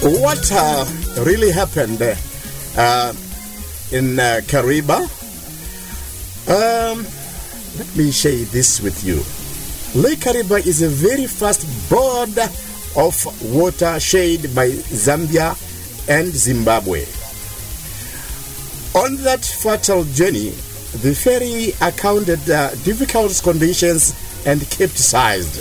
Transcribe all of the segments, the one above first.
What really happened in Kariba? Let me share this with you. Lake Kariba is a very fast border of watershed by Zambia and Zimbabwe. On that fatal journey, the ferry encountered difficult conditions and capsized.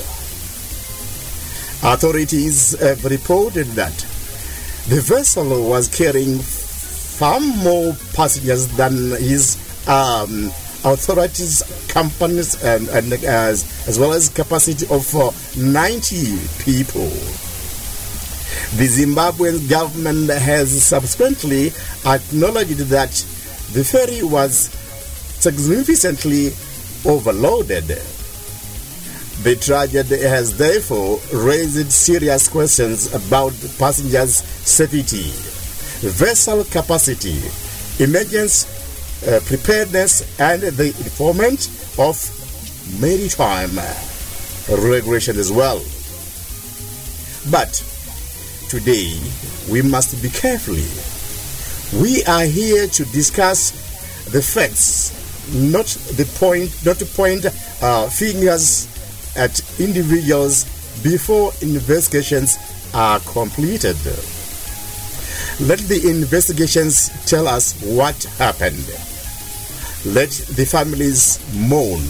Authorities have reported that the vessel was carrying far more passengers than his authorities, companies, and as well as capacity of 90 people. The Zimbabwean government has subsequently acknowledged that the ferry was significantly overloaded. The tragedy has therefore raised serious questions about passengers' safety, vessel capacity, emergency preparedness, and the enforcement of maritime regulation as well. But today, we must be careful. We are here to discuss the facts, not to point fingers at individuals before investigations are completed. Let the investigations tell us what happened. Let the families mourn,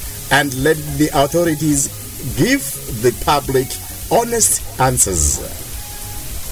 and let the authorities give the public honest answers.